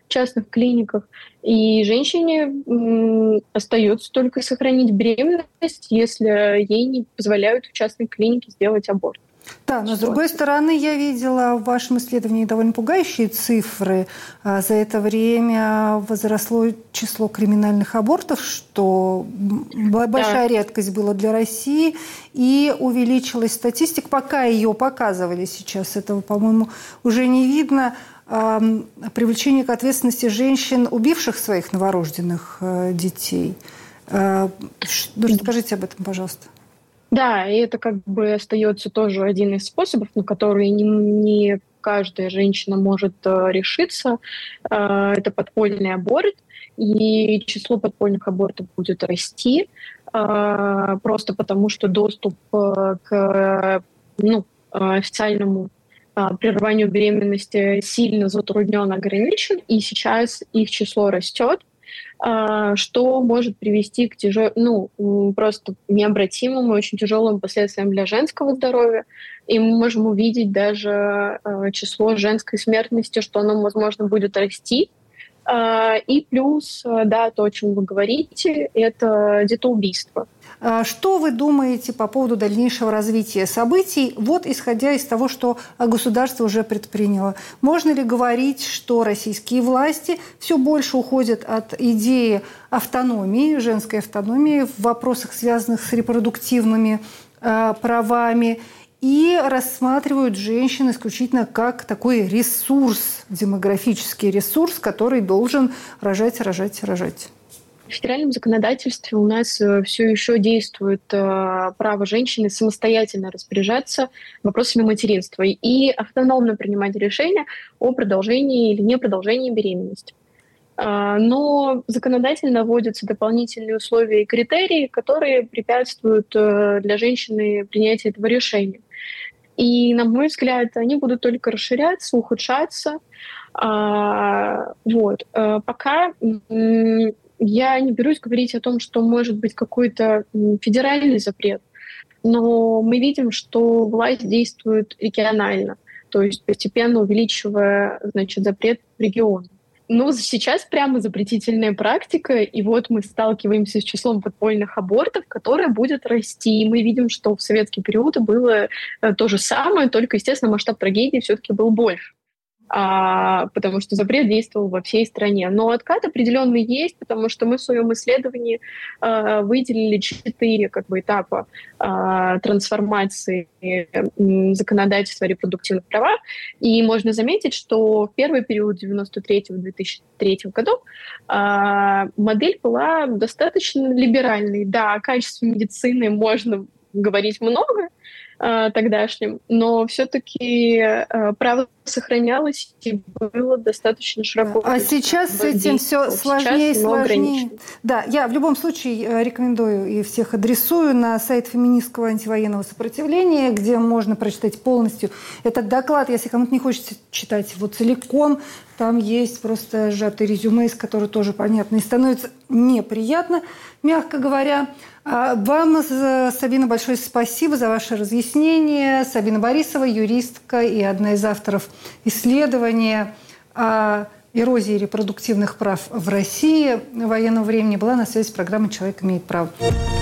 частных клиниках. И женщине остается только сохранить беременность, если ей не позволяют в частной клинике сделать аборт. Да, но с другой стороны, я видела в вашем исследовании довольно пугающие цифры. За это время возросло число криминальных абортов, что большая редкость была для России, и увеличилась статистика, пока ее показывали сейчас, этого, по-моему, уже не видно, привлечение к ответственности женщин, убивших своих новорожденных детей. Расскажите об этом, пожалуйста. Да, и это как бы остается тоже один из способов, на который не каждая женщина может решиться. Это подпольный аборт, и число подпольных абортов будет расти, просто потому что доступ к официальному прерыванию беременности сильно затруднен, ограничен, и сейчас их число растет, что может привести к просто необратимым и очень тяжелым последствиям для женского здоровья. И мы можем увидеть даже число женской смертности, что оно, возможно, будет расти. И плюс, да, то, о чем вы говорите, это детоубийство. Что вы думаете по поводу дальнейшего развития событий, вот исходя из того, что государство уже предприняло? Можно ли говорить, что российские власти все больше уходят от идеи автономии, женской автономии в вопросах, связанных с репродуктивными правами, и рассматривают женщин исключительно как такой ресурс, демографический ресурс, который должен рожать? В федеральном законодательстве у нас все еще действует право женщины самостоятельно распоряжаться вопросами материнства и автономно принимать решения о продолжении или непродолжении беременности. Но законодательно вводятся дополнительные условия и критерии, которые препятствуют для женщины принятию этого решения. И, на мой взгляд, они будут только расширяться, ухудшаться. Пока я не берусь говорить о том, что может быть какой-то федеральный запрет, но мы видим, что власть действует регионально, то есть постепенно увеличивая, запрет в регионах. Но сейчас прямо запретительная практика, и вот мы сталкиваемся с числом подпольных абортов, которое будет расти. И мы видим, что в советский период было то же самое, только, естественно, масштаб трагедии все-таки был больше. Потому что запрет действовал во всей стране. Но откат определенный есть, потому что мы в своем исследовании выделили 4 этапа трансформации законодательства о репродуктивных правах. И можно заметить, что в первый период 1993-2003 годов модель была достаточно либеральной. Да, о качестве медицины можно говорить много, тогдашним, но все-таки право сохранялось и было достаточно широко. А сейчас с этим все сложнее и сложнее. Да, я в любом случае рекомендую и всех адресую на сайт феминистского антивоенного сопротивления, где можно прочитать полностью этот доклад. Если кому-то не хочется читать его целиком, там есть просто сжатое резюме, из которого тоже понятно и становится неприятно, мягко говоря. Вам, Сабина, большое спасибо за ваше разъяснение. Сабина Борисова, юристка и одна из авторов исследования о эрозии репродуктивных прав в России военного времени, была на связи с программой «Человек имеет право».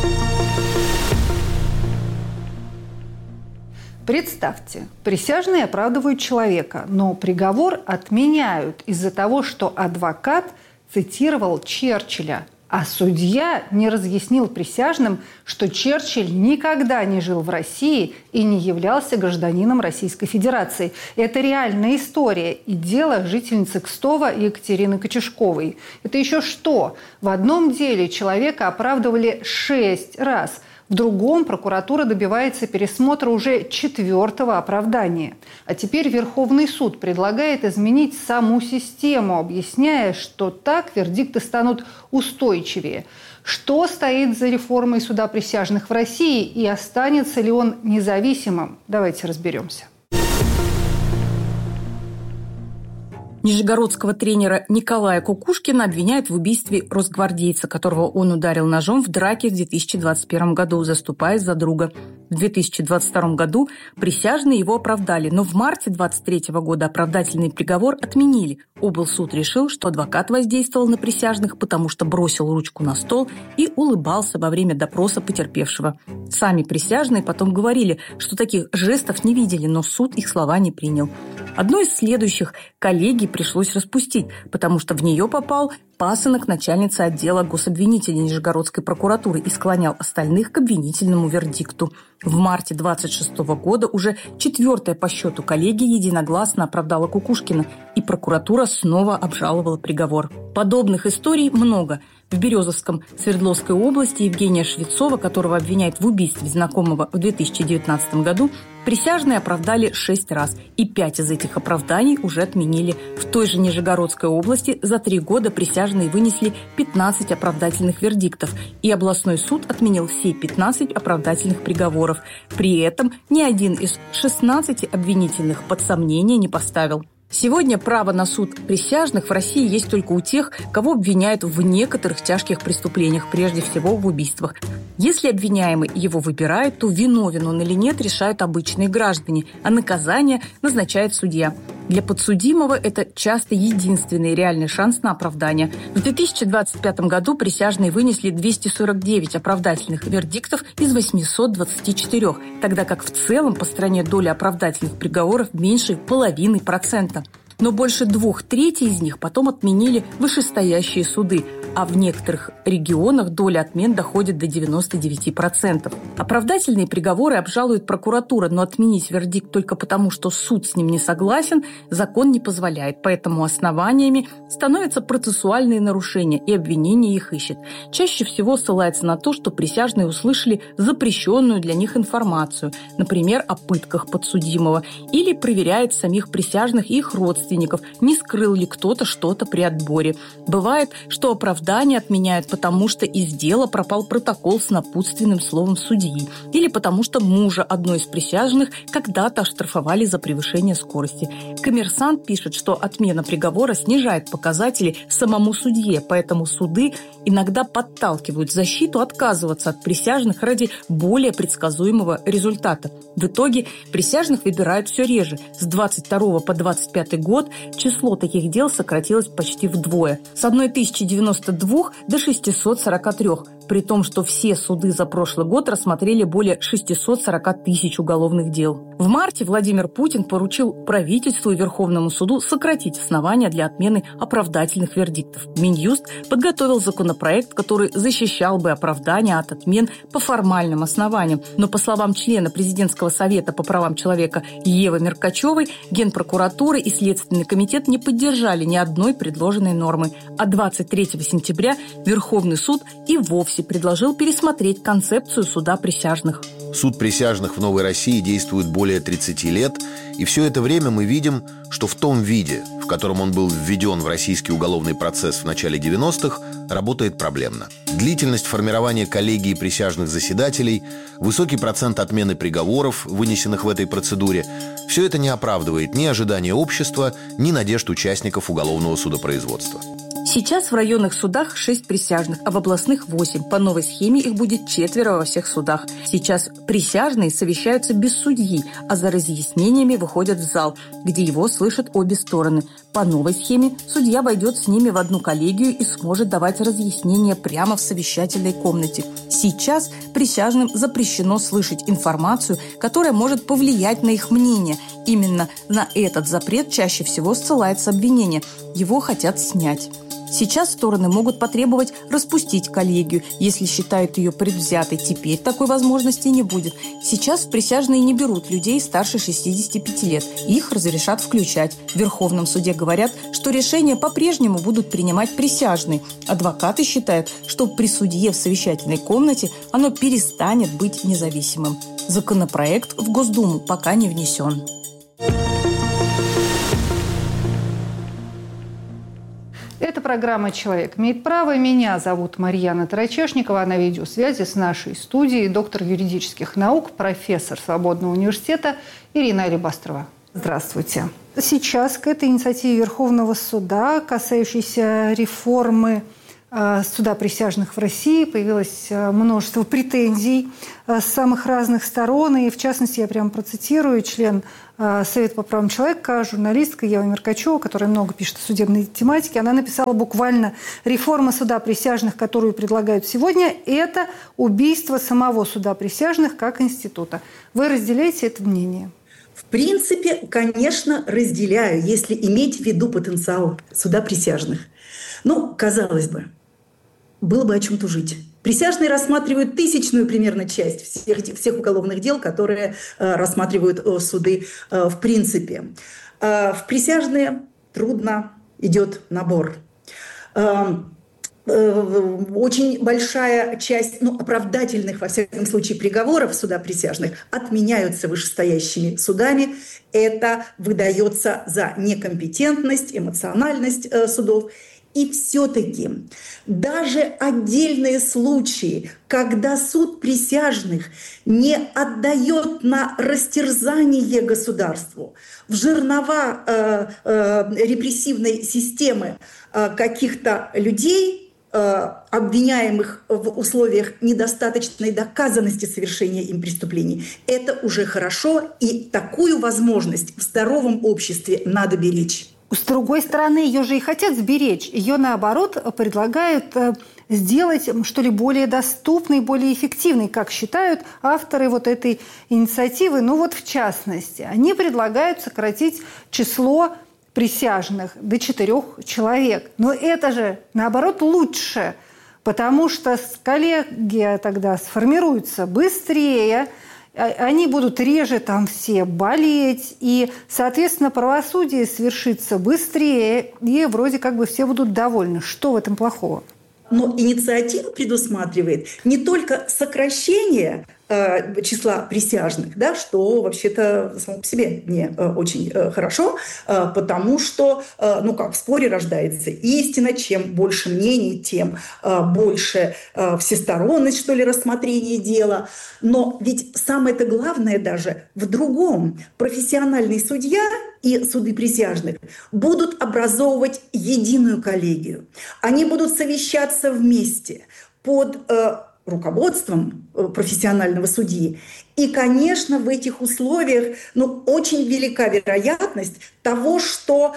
Представьте, присяжные оправдывают человека, но приговор отменяют из-за того, что адвокат цитировал Черчилля, а судья не разъяснил присяжным, что Черчилль никогда не жил в России и не являлся гражданином Российской Федерации. Это реальная история и дело жительницы Кстова Екатерины Кочешковой. Это еще что? В одном деле человека оправдывали 6 раз. В другом прокуратура добивается пересмотра уже 4-го оправдания. А теперь Верховный суд предлагает изменить саму систему, объясняя, что так вердикты станут устойчивее. Что стоит за реформой суда присяжных в России и останется ли он независимым? Давайте разберемся. Нижегородского тренера Николая Кукушкина обвиняют в убийстве росгвардейца, которого он ударил ножом в драке в 2021 году, заступаясь за друга. В 2022 году присяжные его оправдали, но в марте 2023 года оправдательный приговор отменили. Облсуд решил, что адвокат воздействовал на присяжных, потому что бросил ручку на стол и улыбался во время допроса потерпевшего. Сами присяжные потом говорили, что таких жестов не видели, но суд их слова не принял. Одну из следующих коллегий пришлось распустить, потому что в нее попал пасынок начальницы отдела гособвинителей Нижегородской прокуратуры и склонял остальных к обвинительному вердикту. В марте 2026 года уже 4-я по счету коллегия единогласно оправдала Кукушкина, и прокуратура снова обжаловала приговор. Подобных историй много. В Березовском Свердловской области Евгения Швецова, которого обвиняют в убийстве знакомого в 2019 году, присяжные оправдали 6 раз, и 5 из этих оправданий уже отменили. В той же Нижегородской области за 3 года присяжные вынесли 15 оправдательных вердиктов, и областной суд отменил все 15 оправдательных приговоров. При этом ни один из 16 обвинительных под сомнение не поставил. Сегодня право на суд присяжных в России есть только у тех, кого обвиняют в некоторых тяжких преступлениях, прежде всего в убийствах. Если обвиняемый его выбирает, то виновен он или нет решают обычные граждане, а наказание назначает судья. Для подсудимого это часто единственный реальный шанс на оправдание. В 2025 году присяжные вынесли 249 оправдательных вердиктов из 824, тогда как в целом по стране доля оправдательных приговоров меньше 0,5%. Но больше 2/3 из них потом отменили вышестоящие суды, а в некоторых регионах доля отмен доходит до 99%. Оправдательные приговоры обжалует прокуратура, но отменить вердикт только потому, что суд с ним не согласен, закон не позволяет. Поэтому основаниями становятся процессуальные нарушения, и обвинение их ищет. Чаще всего ссылается на то, что присяжные услышали запрещенную для них информацию, например, о пытках подсудимого, или проверяет самих присяжных и их родственников, не скрыл ли кто-то что-то при отборе. Бывает, что оправдание отменяют, потому что из дела пропал протокол с напутственным словом судьи, или потому что мужа одной из присяжных когда-то оштрафовали за превышение скорости. «Коммерсант» пишет, что отмена приговора снижает показатели самому судье, поэтому суды иногда подталкивают защиту отказываться от присяжных ради более предсказуемого результата. В итоге присяжных выбирают все реже. С 22 по 25 год число таких дел сократилось почти вдвое. С 1092 до 643, при том, что все суды за прошлый год рассмотрели более 640 тысяч уголовных дел. В марте Владимир Путин поручил правительству и Верховному суду сократить основания для отмены оправдательных вердиктов. Минюст подготовил законопроект, который защищал бы оправдания от отмен по формальным основаниям. Но, по словам члена Президентского совета по правам человека Евы Меркачевой, Генпрокуратура и Следственный комитет не поддержали ни одной предложенной нормы. А 23 сентября Верховный суд и вовсе предложил пересмотреть концепцию суда присяжных. Суд присяжных в Новой России действует более 30 лет, и все это время мы видим, что в том виде, в котором он был введен в российский уголовный процесс в начале 90-х, работает проблемно. Длительность формирования коллегии присяжных заседателей, высокий процент отмены приговоров, вынесенных в этой процедуре – все это не оправдывает ни ожидания общества, ни надежд участников уголовного судопроизводства. Сейчас в районных судах 6 присяжных, а в областных 8. По новой схеме их будет 4 во всех судах. Сейчас присяжные совещаются без судьи, а за разъяснениями выходят в зал, где его слышат обе стороны. По новой схеме судья войдет с ними в одну коллегию и сможет давать разъяснения прямо в совещательной комнате. Сейчас присяжным запрещено слышать информацию, которая может повлиять на их мнение. Именно на этот запрет чаще всего ссылается обвинение. Его хотят снять. Сейчас стороны могут потребовать распустить коллегию, если считают ее предвзятой. Теперь такой возможности не будет. Сейчас присяжные не берут людей старше 65 лет. Их разрешат включать. В Верховном суде говорят, что решения по-прежнему будут принимать присяжные. Адвокаты считают, что при судье в совещательной комнате оно перестанет быть независимым. Законопроект в Госдуму пока не внесен. Это программа «Человек имеет право». Меня зовут Марьяна Тарачешникова. На видеосвязи с нашей студией доктор юридических наук, профессор Свободного университета Ирина Алибастрова. Здравствуйте. сейчас к этой инициативе Верховного суда, касающейся реформы суда присяжных в России, появилось множество претензий с самых разных сторон. И, в частности, я прямо процитирую член Совета по правам человека, журналистка Ева Меркачева, которая много пишет о судебной тематике. Она написала буквально: «Реформа суда присяжных, которую предлагают сегодня, это убийство самого суда присяжных как института». Вы разделяете это мнение? В принципе, конечно, разделяю, если иметь в виду потенциал суда присяжных. Ну, казалось бы, было бы о чем тужить. Присяжные рассматривают тысячную примерно часть всех уголовных дел, которые рассматривают суды в принципе. В присяжные трудно идет набор. Очень большая часть оправдательных, во всяком случае, приговоров суда присяжных отменяются вышестоящими судами. Это выдается за некомпетентность, эмоциональность судов. И все-таки даже отдельные случаи, когда суд присяжных не отдает на растерзание государству, в жернова репрессивной системы каких-то людей, обвиняемых в условиях недостаточной доказанности совершения им преступлений, это уже хорошо, и такую возможность в здоровом обществе надо беречь. С другой стороны, ее же и хотят сберечь. Ее, наоборот, предлагают сделать, что ли, более доступной, более эффективной, как считают авторы вот этой инициативы. Ну вот в частности, они предлагают сократить число присяжных до 4 человек. Но это же, наоборот, лучше, потому что коллегия тогда сформируется быстрее, они будут реже там все болеть, и, соответственно, правосудие свершится быстрее, и вроде как бы все будут довольны. Что в этом плохого? Но инициатива предусматривает не только сокращение числа присяжных, да, что вообще-то само по себе не очень хорошо, потому что, в споре рождается истина, чем больше мнений, тем больше всесторонность, что ли, рассмотрения дела. Но ведь самое-то главное даже в другом. Профессиональный судья и суды присяжных будут образовывать единую коллегию. Они будут совещаться вместе под руководством профессионального судьи. И, конечно, в этих условиях очень велика вероятность того, что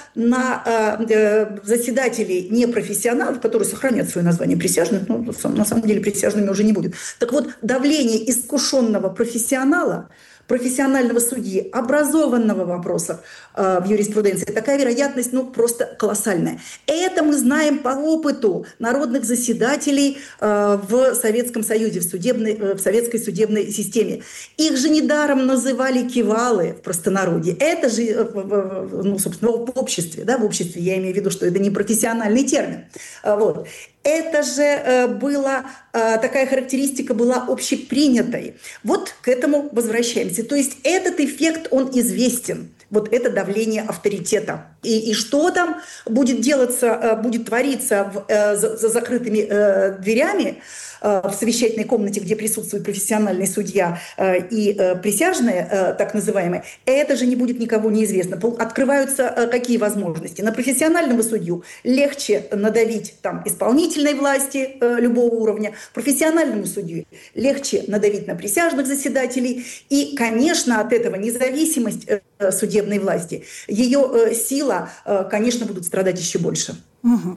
на заседателей непрофессионалов, которые сохранят свое название присяжных, на самом деле присяжными уже не будут. Так вот, давление искушенного профессионала, профессионального судьи, образованного в вопросах в юриспруденции, такая вероятность просто колоссальная. Это мы знаем по опыту народных заседателей в Советском Союзе, в советской судебной системе. Их же недаром называли кивалы в простонародье. Это же, собственно, в обществе, я имею в виду, что это не профессиональный термин. Вот. Это же такая характеристика была общепринятой. Вот к этому возвращаемся. То есть этот эффект, он известен. Вот это давление авторитета. И что там будет твориться за закрытыми дверями в совещательной комнате, где присутствует профессиональный судья и присяжные, так называемые, это же не будет никому неизвестно. Открываются какие возможности? На профессионального судью легче надавить исполнительной власти любого уровня, профессиональному судью легче надавить на присяжных заседателей. И, конечно, от этого независимость судебной власти, ее сила, конечно, будут страдать еще больше. Угу.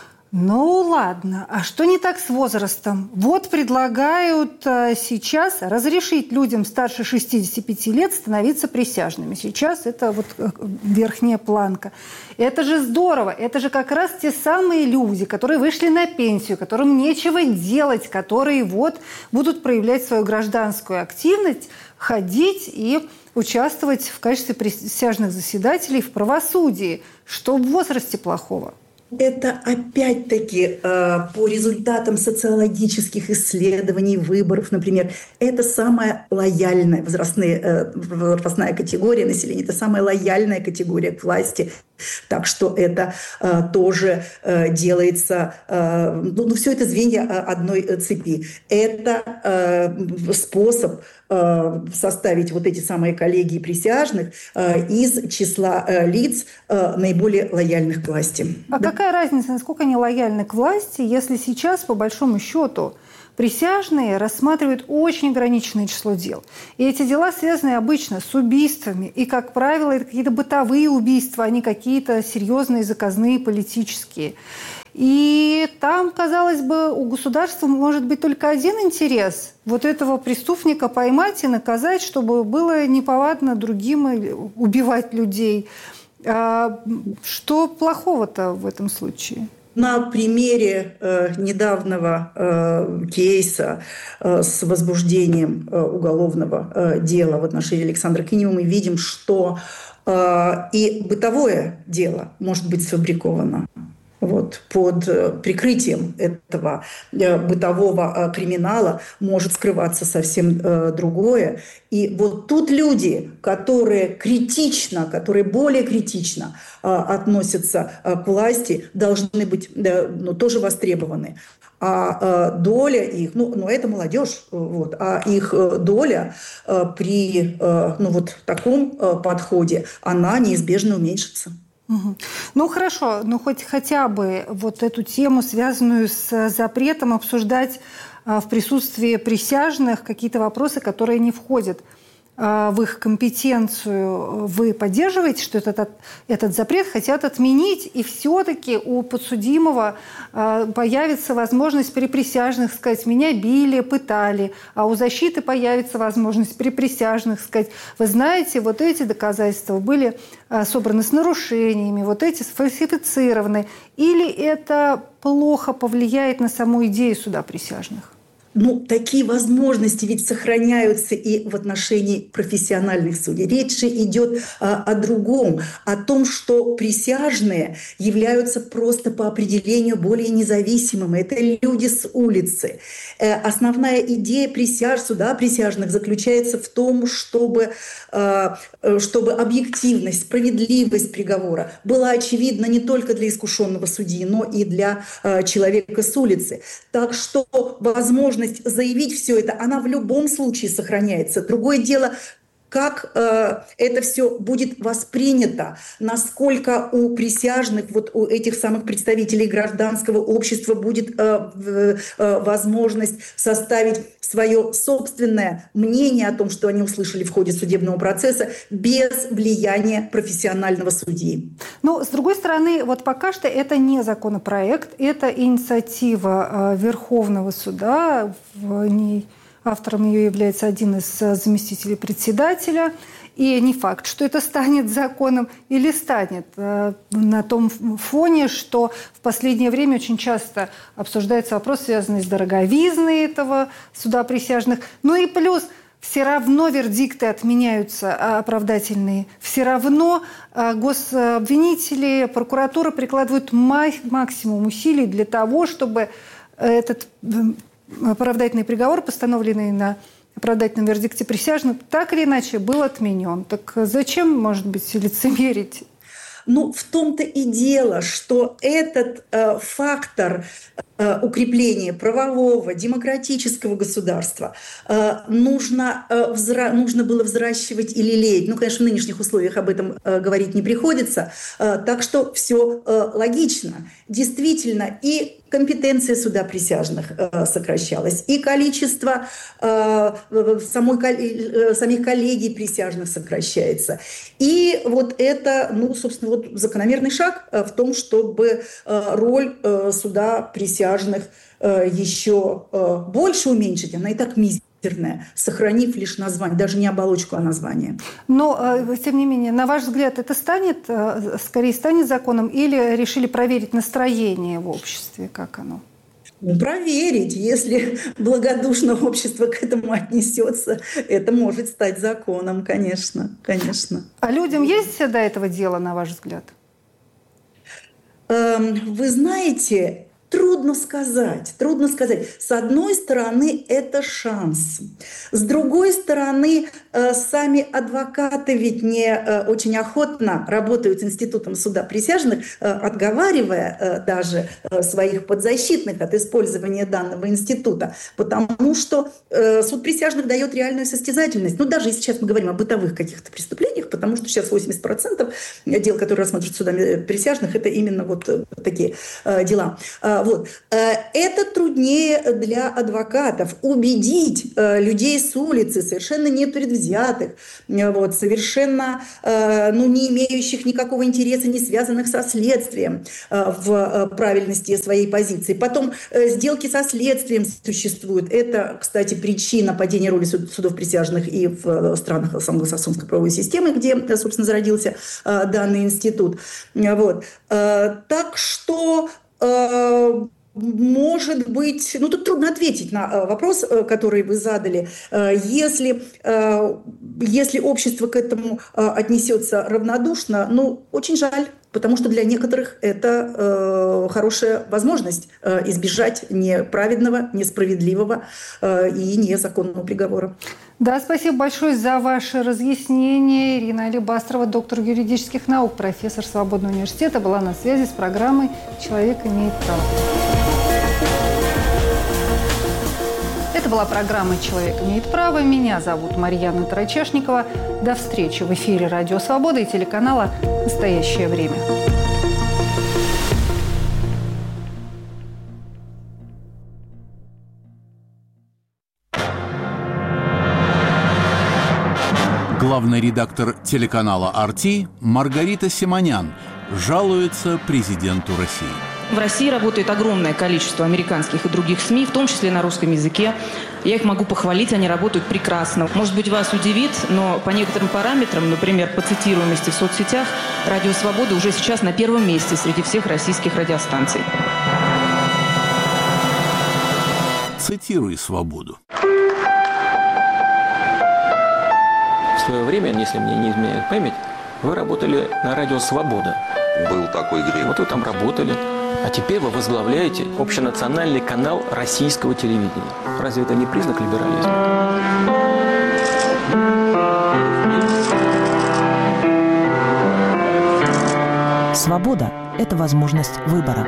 Ну ладно, а что не так с возрастом? Вот предлагают сейчас разрешить людям старше 65 лет становиться присяжными. Сейчас это верхняя планка. Это же здорово, это же как раз те самые люди, которые вышли на пенсию, которым нечего делать, которые будут проявлять свою гражданскую активность, ходить и участвовать в качестве присяжных заседателей в правосудии. Что в возрасте плохого? Это опять-таки по результатам социологических исследований, выборов, например, это самая лояльная возрастная категория населения, это самая лояльная категория к власти. Так что это тоже делается, все это звенья одной цепи. Это способ составить вот эти самые коллегии присяжных из числа лиц наиболее лояльных к власти. А какая разница, насколько они лояльны к власти, если сейчас, по большому счету, присяжные рассматривают очень ограниченное число дел. И эти дела связаны обычно с убийствами. И, как правило, это какие-то бытовые убийства, а не какие-то серьезные, заказные, политические. И там, казалось бы, у государства может быть только один интерес – вот этого преступника поймать и наказать, чтобы было неповадно другим убивать людей. Что плохого-то в этом случае? На примере недавнего кейса с возбуждением уголовного дела в отношении Александра Кинева мы видим, что и бытовое дело может быть сфабриковано. Вот, под прикрытием этого бытового криминала может скрываться совсем другое. И вот тут люди, которые более критично относятся к власти, должны быть тоже востребованы. А доля их, это молодежь, а их доля при таком подходе, она неизбежно уменьшится. Ну хорошо, хоть хотя бы вот эту тему, связанную с запретом обсуждать в присутствии присяжных какие-то вопросы, которые не входят в их компетенцию, вы поддерживаете, что этот запрет хотят отменить, и все-таки у подсудимого появится возможность при присяжных сказать: меня били, пытали, а у защиты появится возможность при присяжных сказать: вы знаете, вот эти доказательства были собраны с нарушениями, вот эти сфальсифицированы, или это плохо повлияет на саму идею суда присяжных? Такие возможности ведь сохраняются и в отношении профессиональных судей. Речь же идет о другом, о том, что присяжные являются просто по определению более независимыми. Это люди с улицы. Основная идея суда присяжных заключается в том, чтобы объективность, справедливость приговора была очевидна не только для искушенного судьи, но и для человека с улицы. Так что возможность заявить все это, она в любом случае сохраняется. Другое дело, как это все будет воспринято, насколько у присяжных, у этих самых представителей гражданского общества будет возможность составить свое собственное мнение о том, что они услышали в ходе судебного процесса, без влияния профессионального судьи. С другой стороны, пока что это не законопроект, это инициатива Верховного суда. Автором ее является один из заместителей председателя. И не факт, что это станет законом или станет на том фоне, что в последнее время очень часто обсуждается вопрос, связанный с дороговизной этого суда присяжных. И плюс все равно вердикты отменяются оправдательные. Все равно гособвинители, прокуратура прикладывают максимум усилий для того, чтобы этот оправдательный приговор, постановленный на оправдательном вердикте присяжных, так или иначе был отменен. Так зачем, может быть, лицемерить? В том-то и дело, что этот фактор укрепления правового, демократического государства нужно было взращивать и лелеять. Конечно, в нынешних условиях об этом говорить не приходится. Так что все логично. Действительно, и компетенция суда присяжных сокращалась, и количество самих коллегий присяжных сокращается. И это, собственно, закономерный шаг в том, чтобы роль суда присяжных еще больше уменьшить. Она и так мизерная, сохранив лишь название, даже не оболочку, а название. Но, тем не менее, на ваш взгляд, это скорее станет законом, или решили проверить настроение в обществе, как оно? Проверить. Если благодушно общество к этому отнесется, это может стать законом, конечно. А людям есть до этого дело, на ваш взгляд? Вы знаете, трудно трудно сказать. С одной стороны, это шанс. С другой стороны, сами адвокаты ведь не очень охотно работают с институтом суда присяжных, отговаривая даже своих подзащитных от использования данного института, потому что суд присяжных дает реальную состязательность. Ну, даже если сейчас мы говорим о бытовых каких-то преступлениях, потому что сейчас 80% дел, которые рассматриваются судами присяжных, это именно вот такие дела. Вот. Это труднее для адвокатов убедить людей с улицы, совершенно непредвзятых, вот, совершенно не имеющих никакого интереса, не связанных со следствием, в правильности своей позиции. Потом сделки со следствием существуют. Это, кстати, причина падения роли судов присяжных и в странах англосаксонской правовой системы, где, собственно, зародился данный институт. Вот. Так что, может быть, тут трудно ответить на вопрос, который вы задали. Если общество к этому отнесется равнодушно, очень жаль. Потому что для некоторых это хорошая возможность избежать неправедного, несправедливого и незаконного приговора. Да, спасибо большое за ваше разъяснение. Ирина Алибастрова, доктор юридических наук, профессор Свободного университета, была на связи с программой «Человек имеет право». Это была программа «Человек имеет право». Меня зовут Марьяна Тарачешникова. До встречи в эфире «Радио Свобода» и телеканала «Настоящее время». Главный редактор телеканала «RT» Маргарита Симонян жалуется президенту России. В России работает огромное количество американских и других СМИ, в том числе на русском языке. Я их могу похвалить, они работают прекрасно. Может быть, вас удивит, но по некоторым параметрам, например, по цитируемости в соцсетях, «Радио Свобода» уже сейчас на первом месте среди всех российских радиостанций. Цитируй «Свободу». В свое время, если мне не изменяет память, вы работали на радио «Свобода». Был такой грех. Вот вы там работали. А теперь вы возглавляете общенациональный канал российского телевидения. Разве это не признак либерализма? Свобода – это возможность выбора.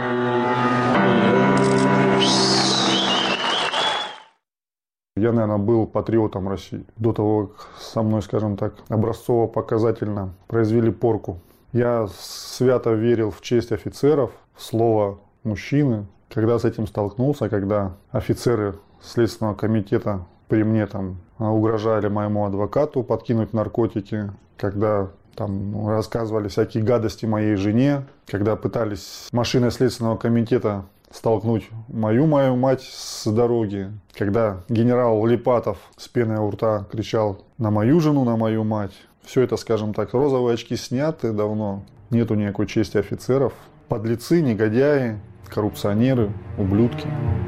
Я, наверное, был патриотом России. До того, как со мной, скажем так, образцово-показательно произвели порку. Я свято верил в честь офицеров, в слово мужчины. Когда с этим столкнулся, когда офицеры Следственного комитета при мне угрожали моему адвокату подкинуть наркотики, когда рассказывали всякие гадости моей жене, когда пытались машиной Следственного комитета столкнуть мою мать с дороги, когда генерал Липатов с пеной у рта кричал на мою жену, на мою мать. Все это, скажем так, розовые очки сняты давно. Нету никакой чести офицеров. Подлецы, негодяи, коррупционеры, ублюдки.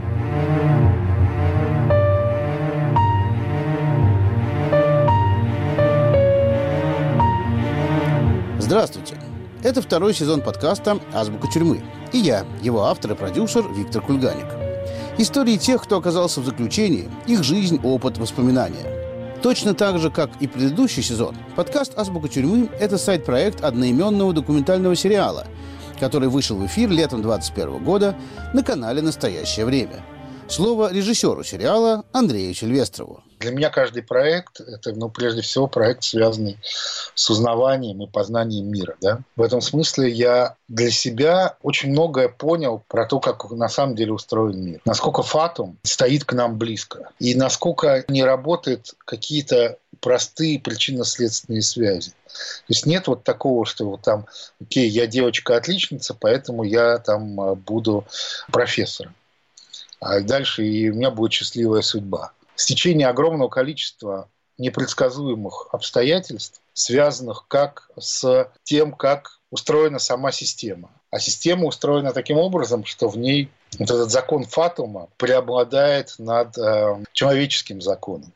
Здравствуйте. Это второй сезон подкаста «Азбука тюрьмы». И я, его автор и продюсер Виктор Кульганик. Истории тех, кто оказался в заключении, их жизнь, опыт, воспоминания. Точно так же, как и предыдущий сезон, подкаст «Азбука тюрьмы» – это сайт-проект одноименного документального сериала, который вышел в эфир летом 2021 года на канале «Настоящее время». Слово режиссеру сериала Андрею Сильвестрову. Для меня каждый проект – это, прежде всего, проект, связанный с узнаванием и познанием мира. Да? В этом смысле я для себя очень многое понял про то, как на самом деле устроен мир. Насколько фатум стоит к нам близко. И насколько не работают какие-то простые причинно-следственные связи. То есть нет вот такого, что окей, я девочка-отличница, поэтому я буду профессором. А дальше и у меня будет счастливая судьба. Стечение огромного количества непредсказуемых обстоятельств, связанных как с тем, как устроена сама система. А система устроена таким образом, что в ней вот этот закон фатума преобладает над человеческим законом.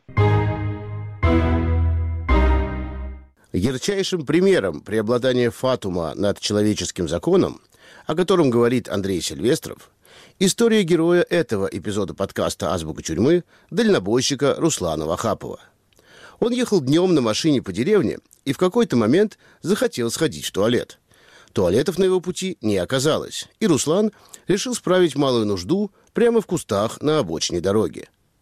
Ярчайшим примером преобладания фатума над человеческим законом, о котором говорит Андрей Сильвестров, История героя этого эпизода подкаста «Азбука тюрьмы» – дальнобойщика Руслана Вахапова. Он ехал днем на машине по деревне и в какой-то момент захотел сходить в туалет. Туалетов на его пути не оказалось, и Руслан решил справить малую нужду прямо в кустах на обочине дороги.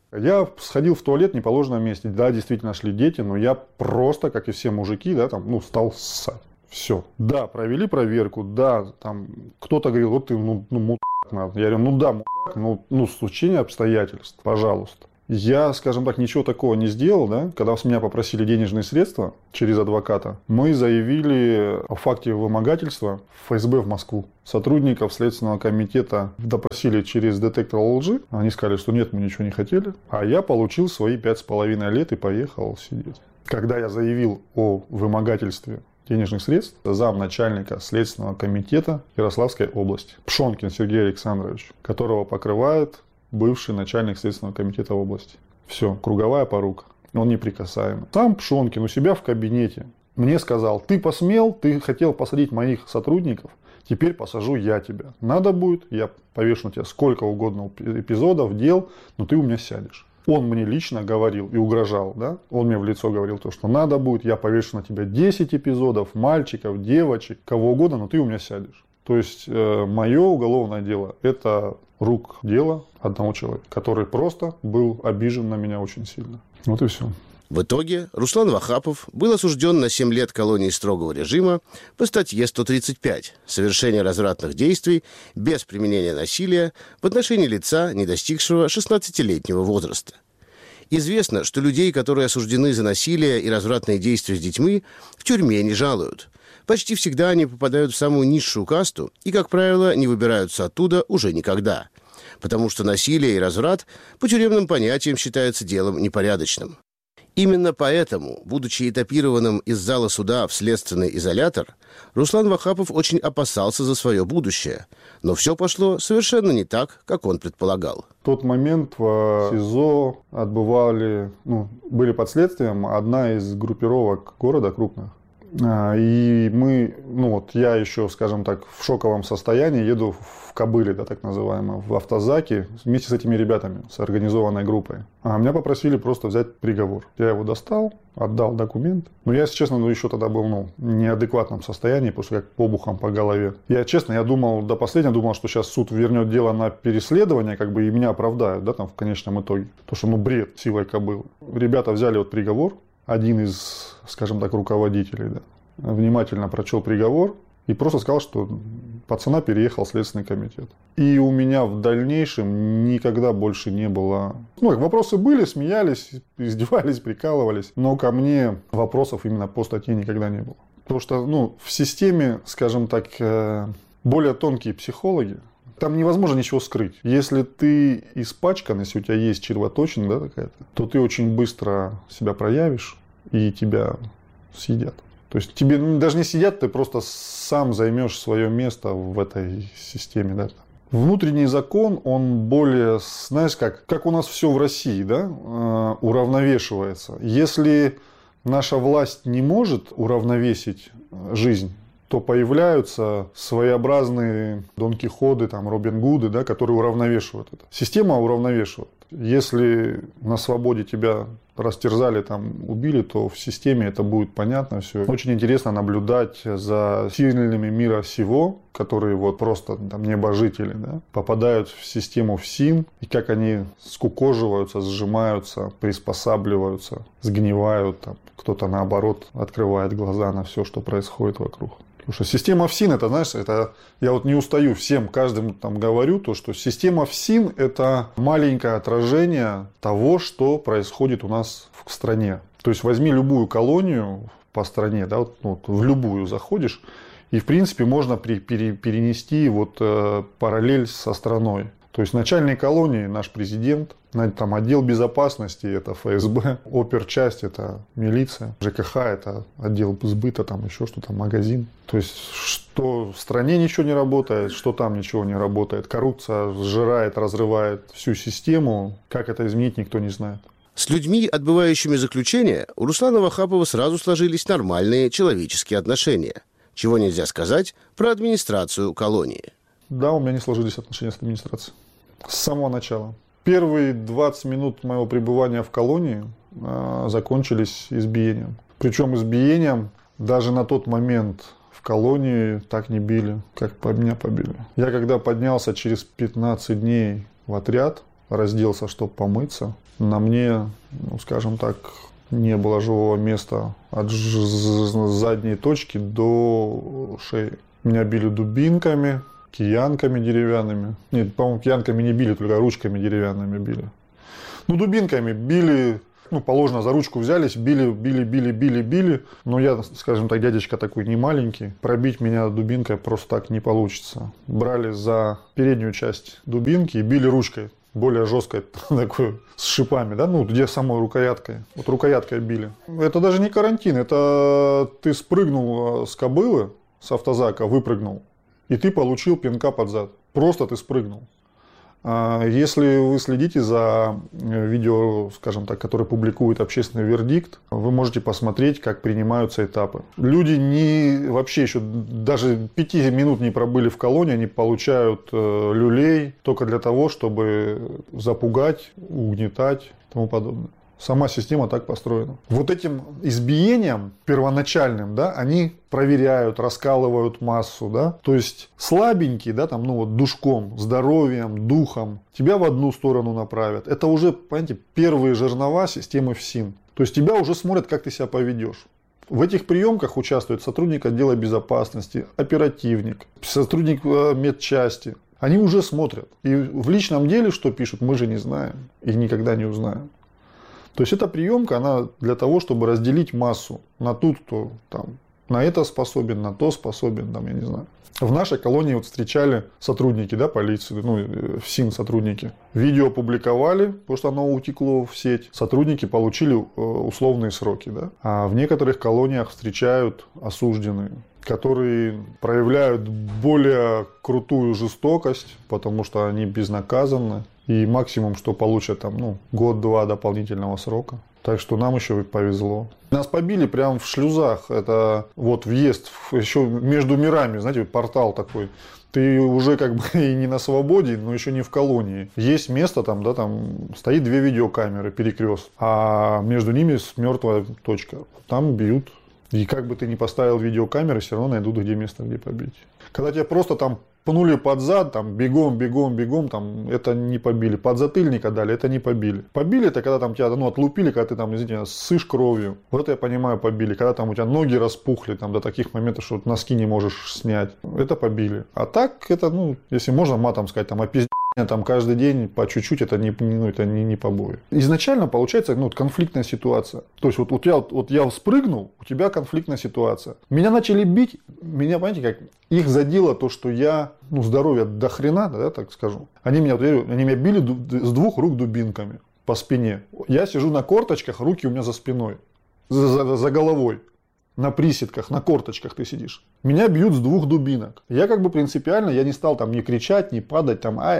Я сходил в туалет в неположенном месте. Да, действительно шли дети, но я просто, как и все мужики, да, там, стал ссать. Все. Да, провели проверку, да, там, кто-то говорил, вот ты, мудак надо. Я говорю, да, мудак, стечение обстоятельств, пожалуйста. Я, скажем так, ничего такого не сделал, да. Когда с меня попросили денежные средства через адвоката, мы заявили о факте вымогательства в ФСБ в Москву. Сотрудников Следственного комитета допросили через детектор лжи. Они сказали, что нет, мы ничего не хотели. А я получил свои 5,5 лет и поехал сидеть. Когда я заявил о вымогательстве денежных средств, замначальника Следственного комитета Ярославской области Пшонкин Сергей Александрович, которого покрывает бывший начальник Следственного комитета области. Все, круговая порука. Он неприкасаемый. Сам Пшонкин у себя в кабинете мне сказал, ты посмел, ты хотел посадить моих сотрудников, теперь посажу я тебя. Надо будет, я повешу на тебя сколько угодно эпизодов, дел, но ты у меня сядешь. Он мне лично говорил и угрожал, да? Он мне в лицо говорил то, что надо будет, я повешу на тебя 10 эпизодов, мальчиков, девочек, кого угодно, но ты у меня сядешь. То есть мое уголовное дело – это рук дело одного человека, который просто был обижен на меня очень сильно. Вот и все. В итоге Руслан Вахапов был осужден на 7 лет колонии строгого режима по статье 135 «Совершение развратных действий без применения насилия в отношении лица, не достигшего 16-летнего возраста». Известно, что людей, которые осуждены за насилие и развратные действия с детьми, в тюрьме не жалуют. Почти всегда они попадают в самую низшую касту и, как правило, не выбираются оттуда уже никогда. Потому что насилие и разврат по тюремным понятиям считаются делом непорядочным. Именно поэтому, будучи этапированным из зала суда в следственный изолятор, Руслан Вахапов очень опасался за свое будущее. Но все пошло совершенно не так, как он предполагал. В тот момент в СИЗО отбывали, были под следствием одна из группировок города крупных. И мы, я еще, скажем так, в шоковом состоянии еду в кобыле, да, так называемой, в автозаке вместе с этими ребятами, с организованной группой. А меня попросили просто взять приговор. Я его достал, отдал документ. Но я, если честно, еще тогда был, в неадекватном состоянии, просто как обухом по голове. Я думал, до последнего думал, что сейчас суд вернет дело на переследование, и меня оправдают, да, там, в конечном итоге. То, что, бред силой кобылы. Ребята взяли приговор. Один из, скажем так, руководителей, да, внимательно прочел приговор и просто сказал, что пацана переехал в Следственный комитет. И у меня в дальнейшем никогда больше не было... вопросы были, смеялись, издевались, прикалывались, но ко мне вопросов именно по статье никогда не было. Потому что, в системе, скажем так, более тонкие психологи, там невозможно ничего скрыть. Если ты испачкан, если у тебя есть червоточина, да, какая-то, то ты очень быстро себя проявишь и тебя съедят. То есть тебе даже не съедят, ты просто сам займешь свое место в этой системе. Да. Внутренний закон, он более, знаешь, как у нас все в России, да, уравновешивается. Если наша власть не может уравновесить жизнь, то появляются своеобразные Дон Кихоты, Робин Гуды, да, которые уравновешивают это. Система уравновешивает. Если на свободе тебя растерзали, убили, то в системе это будет понятно все. Очень интересно наблюдать за сильными мира сего, которые просто небожители, да, попадают в систему ФСИН, и как они скукоживаются, сжимаются, приспосабливаются, сгнивают. Кто-то, наоборот, открывает глаза на все, что происходит вокруг. Потому что система ФСИН, это, знаешь, я не устаю всем, каждому говорю, что система ФСИН – это маленькое отражение того, что происходит у нас в стране. То есть возьми любую колонию по стране, да, в любую заходишь, и в принципе можно перенести параллель со страной. То есть начальник колонии наш президент, отдел безопасности это ФСБ, оперчасть это милиция, ЖКХ это отдел сбыта, еще что-то, магазин. То есть что в стране ничего не работает, что там ничего не работает. Коррупция сжирает, разрывает всю систему. Как это изменить, никто не знает. С людьми, отбывающими заключение, у Руслана Вахапова сразу сложились нормальные человеческие отношения. Чего нельзя сказать про администрацию колонии. Да, у меня не сложились отношения с администрацией. С самого начала. Первые 20 минут моего пребывания в колонии закончились избиением. Причем избиением даже на тот момент в колонии так не били, как меня побили. Я когда поднялся через 15 дней в отряд, разделся, чтобы помыться, на мне, скажем так, не было живого места от задней точки до шеи. Меня били дубинками, киянками деревянными. Нет, по-моему, киянками не били, только ручками деревянными били. Дубинками били, положено, за ручку взялись, били. Но я, скажем так, дядечка такой не маленький. Пробить меня дубинкой просто так не получится. Брали за переднюю часть дубинки и били ручкой. Более жесткой, такой, с шипами, да, где самой рукояткой. Вот рукояткой били. Это даже не карантин, это ты спрыгнул с кобылы, с автозака, выпрыгнул, и ты получил пинка под зад. Просто ты спрыгнул. Если вы следите за видео, скажем так, которое публикует общественный вердикт, вы можете посмотреть, как принимаются этапы. Люди вообще еще даже 5 минут не пробыли в колонии, они получают люлей только для того, чтобы запугать, угнетать и тому подобное. Сама система так построена. Вот этим избиением первоначальным, да, они проверяют, раскалывают массу, да. То есть слабенький, да, душком, здоровьем, духом тебя в одну сторону направят. Это уже, понимаете, первые жернова системы ФСИН. То есть тебя уже смотрят, как ты себя поведешь. В этих приемках участвует сотрудник отдела безопасности, оперативник, сотрудник медчасти. Они уже смотрят. И в личном деле, что пишут, мы же не знаем и никогда не узнаем. То есть эта приемка, она для того, чтобы разделить массу на ту, кто на это способен, на то способен, я не знаю. В нашей колонии встречали сотрудники, да, полиции, ФСИН сотрудники. Видео опубликовали, потому что оно утекло в сеть. Сотрудники получили условные сроки, да. А в некоторых колониях встречают осужденные, которые проявляют более крутую жестокость, потому что они безнаказанны. И максимум, что получат год-два дополнительного срока. Так что нам еще повезло. Нас побили прямо в шлюзах. Это въезд еще между мирами, знаете, портал такой. Ты уже и не на свободе, но еще не в колонии. Есть место, там стоит 2 видеокамеры, перекрест. А между ними мертвая точка. Там бьют. И как бы ты ни поставил видеокамеры, все равно найдут место, где побить. Когда тебя просто пнули под зад, бегом, это не побили. Подзатыльника дали, это не побили. Побили это, когда тебя отлупили, когда ты извините, ссышь кровью. Вот это я понимаю, побили. Когда у тебя ноги распухли до таких моментов, что носки не можешь снять. Это побили. А так, это, если можно матом сказать, опиздение каждый день по чуть-чуть, это не побои. Изначально получается конфликтная ситуация. То есть я спрыгнул, у тебя конфликтная ситуация. Меня начали бить, понимаете, как их задело то, что я здоровья до хрена, да, так скажу. Они меня били с 2 рук дубинками по спине. Я сижу на корточках, руки у меня за спиной, за головой. На приседках, на корточках ты сидишь. Меня бьют с 2 дубинок. Я принципиально, я не стал не кричать, не падать,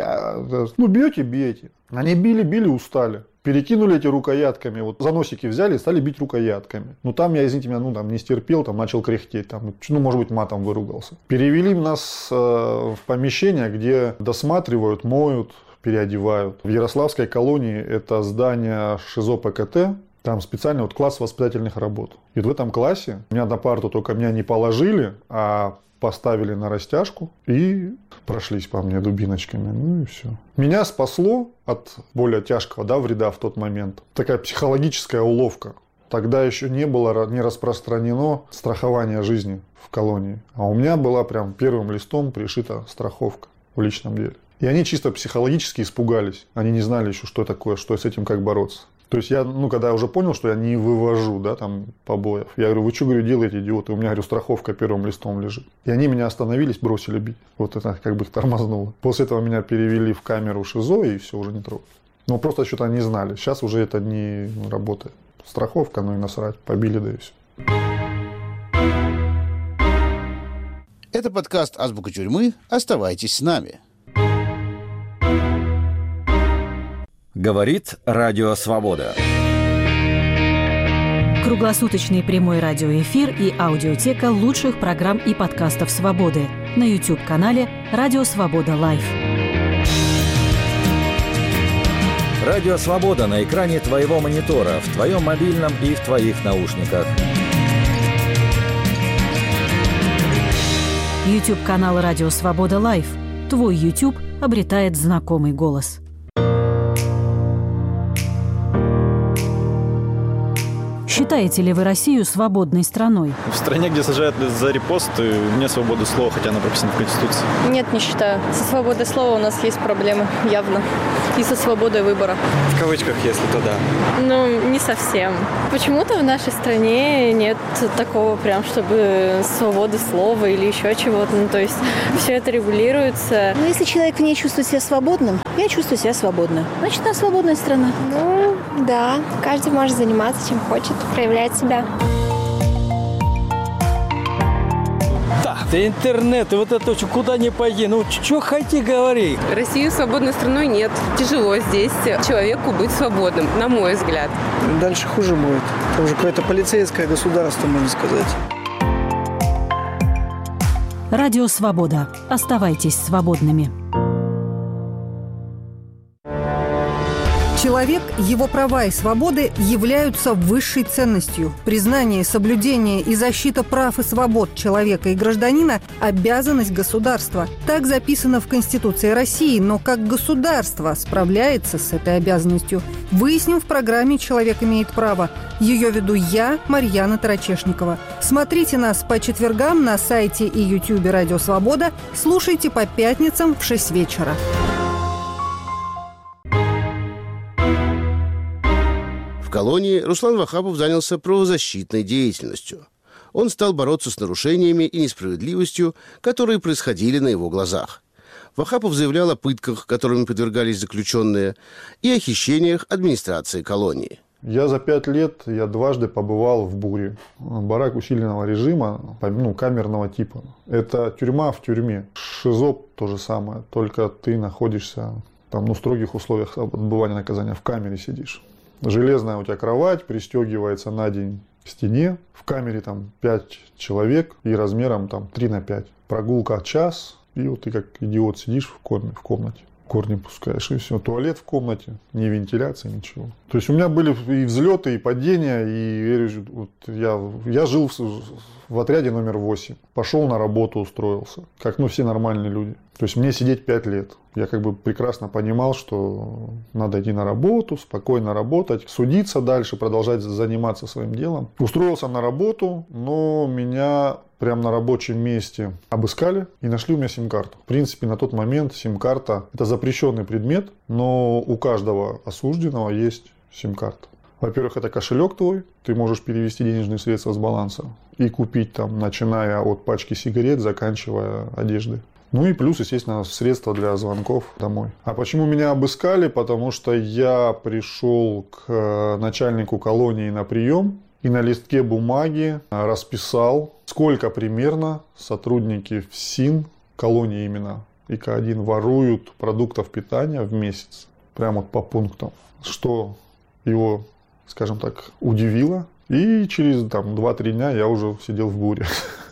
бьете. Они били, устали. Перекинули эти рукоятками, за носики взяли и стали бить рукоятками. Там я, извините меня, не стерпел, начал кряхтеть, может быть, матом выругался. Перевели нас в помещение, где досматривают, моют, переодевают. В Ярославской колонии это здание ШИЗО ПКТ. Там специально класс воспитательных работ. И в этом классе меня на парту только меня не положили, а поставили на растяжку и прошлись по мне дубиночками. И все. Меня спасло от более тяжкого вреда в тот момент. Такая психологическая уловка. Тогда еще не распространено страхование жизни в колонии. А у меня была прям первым листом пришита страховка в личном деле. И они чисто психологически испугались. Они не знали еще, что такое, что с этим как бороться. То есть я, когда я уже понял, что я не вывожу, побоев, я говорю, вы что, делаете, идиоты? У меня, страховка первым листом лежит. И они меня остановились, бросили бить. Вот это их тормознуло. После этого меня перевели в камеру ШИЗО и все, уже не трогали. Но просто что-то не знали. Сейчас уже это не работает. Страховка, и насрать. Побили, да и все. Это подкаст «Азбука тюрьмы». Оставайтесь с нами. Говорит Радио Свобода. Круглосуточный прямой радиоэфир и аудиотека лучших программ и подкастов «Свободы» на YouTube-канале «Радио Свобода Лайв». Радио «Свобода» на экране твоего монитора, в твоем мобильном и в твоих наушниках. YouTube-канал «Радио Свобода Лайв». Твой YouTube обретает знакомый голос. Считаете ли вы Россию свободной страной? В стране, где сажают за репосты, нет свободы слова, хотя она прописана в Конституции. Нет, не считаю. Со свободой слова у нас есть проблемы, явно. И со свободой выбора. В кавычках, если то да. Ну, не совсем. Почему-то в нашей стране нет такого прям, чтобы свободы слова или еще чего-то. Ну, то есть все это регулируется. Ну, если человек в ней чувствует себя свободным, я чувствую себя свободно. Значит, она свободная страна. Ну, да. Каждый может заниматься чем хочет, проявлять себя. Да интернет, и вот это куда ни пойди, ну что хоти говори. Россию свободной страной нет. Тяжело здесь человеку быть свободным, на мой взгляд. Дальше хуже будет. Это уже какое-то полицейское государство, можно сказать. Радио «Свобода». Оставайтесь свободными. Человек, его права и свободы являются высшей ценностью. Признание, соблюдение и защита прав и свобод человека и гражданина – обязанность государства. Так записано в Конституции России, но как государство справляется с этой обязанностью? Выясним в программе «Человек имеет право». Ее веду я, Марьяна Тарачешникова. Смотрите нас по четвергам на сайте и ютубе «Радио Свобода». Слушайте по пятницам в 6 вечера. В колонии Руслан Вахапов занялся правозащитной деятельностью. Он стал бороться с нарушениями и несправедливостью, которые происходили на его глазах. Вахапов заявлял о пытках, которыми подвергались заключенные, и о хищениях администрации колонии. Я за 5 лет дважды побывал в Буре. Барак усиленного режима, камерного типа. Это тюрьма в тюрьме. ШИЗО то же самое, только ты находишься в строгих условиях отбывания наказания, в камере сидишь. Железная у тебя кровать, пристегивается на день к стене. В камере 5 человек и размером 3×5. Прогулка час, и вот ты как идиот сидишь в комнате. Корни пускаешь, и все. Туалет в комнате, ни вентиляции, ничего. То есть у меня были и взлеты, и падения, и я жил в отряде номер 8. Пошел на работу, устроился, как все нормальные люди. То есть мне сидеть 5 лет. Я прекрасно понимал, что надо идти на работу, спокойно работать, судиться дальше, продолжать заниматься своим делом. Устроился на работу, но меня прямо на рабочем месте обыскали и нашли у меня сим-карту. В принципе, на тот момент сим-карта – это запрещенный предмет, но у каждого осужденного есть сим-карта. Во-первых, это кошелек твой, ты можешь перевести денежные средства с баланса и купить начиная от пачки сигарет, заканчивая одеждой. Ну и плюс, естественно, средства для звонков домой. А почему меня обыскали? Потому что я пришел к начальнику колонии на прием и на листке бумаги расписал, сколько примерно сотрудники ФСИН, колонии именно, ИК-1, воруют продуктов питания в месяц. Прямо по пунктам. Что его, скажем так, удивило. И через 2-3 дня я уже сидел в Буре.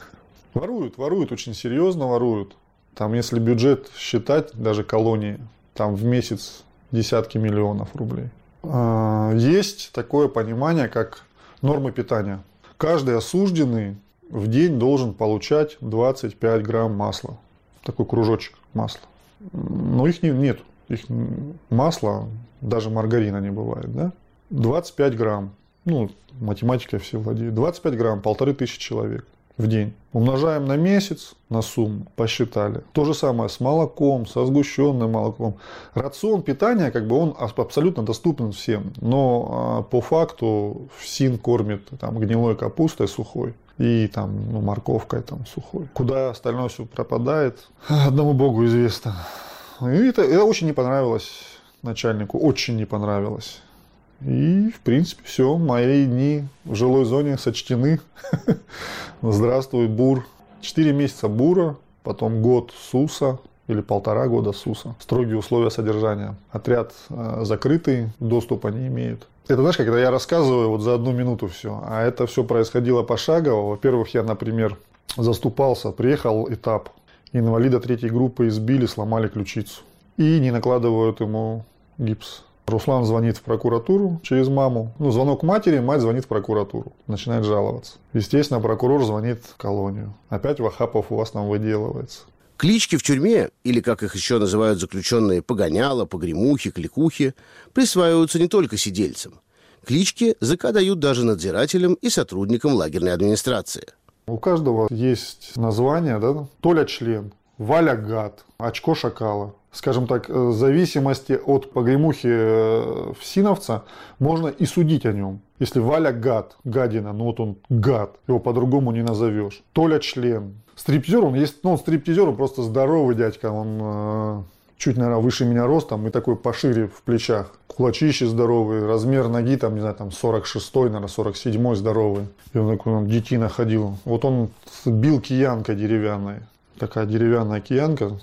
Воруют, очень серьезно воруют. Если бюджет считать, даже колонии, в месяц десятки миллионов рублей. Есть такое понимание, как нормы питания. Каждый осужденный в день должен получать 25 грамм масла. Такой кружочек масла. Но их нет. Их масла, даже маргарина не бывает. Да? 25 грамм. Математикой все владеют. 25 грамм, 1500 человек в день. Умножаем на месяц, на сумму, посчитали. То же самое с молоком, со сгущенным молоком. Рацион питания, он абсолютно доступен всем. Но по факту ФСИН кормит гнилой капустой сухой и морковкой сухой. Куда остальное все пропадает, одному Богу известно. И это очень не понравилось начальнику, очень не понравилось. И, в принципе, все, мои дни в жилой зоне сочтены. Здравствуй, Бур. 4 месяца Бура, потом год СУСа, или 1,5 года СУСа. Строгие условия содержания. Отряд закрытый, доступа не имеют. Это, знаешь, когда я рассказываю вот за 1 минуту все, а это все происходило пошагово. Во-первых, я, например, заступался, приехал этап, инвалида 3-й группы избили, сломали ключицу. И не накладывают ему гипс. Руслан звонит в прокуратуру через маму. Звонок матери, мать звонит в прокуратуру. Начинает жаловаться. Естественно, прокурор звонит в колонию. Опять Вахапов у вас там выделывается. Клички в тюрьме, или, как их еще называют заключенные, погоняла, погремухи, кликухи, присваиваются не только сидельцам. Клички ЗК дают даже надзирателям и сотрудникам лагерной администрации. У каждого есть название, да? Толя член, Валя гад, очко шакала. Скажем так, в зависимости от погремухи всиновца можно и судить о нем. Если Валя гад, гадина, вот он гад, его по-другому не назовешь. Толя член. Стриптизер, он стриптизер, он просто здоровый дядька, он чуть, наверное, выше меня ростом и такой пошире в плечах. Кулачище здоровый, размер ноги, там, не знаю, там 46-й, наверное, 47-й здоровый. И он такой, он детина ходил. Вот он бил киянкой деревянной. Такая деревянная киянка